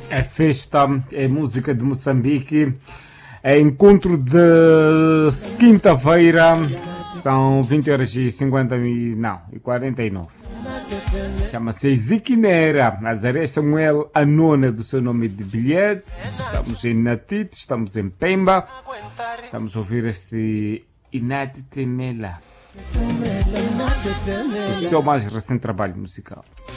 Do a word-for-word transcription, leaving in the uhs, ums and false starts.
É festa, é música de Moçambique, é encontro de quinta-feira, são vinte horas e cinquenta e, não, e quarenta e nove. Chama-se Ziquinera, Nazaré Samuel, a nona do seu nome de bilhete. Estamos em Natite, estamos em Pemba, estamos a ouvir este Inati Temela, o seu mais recente trabalho musical.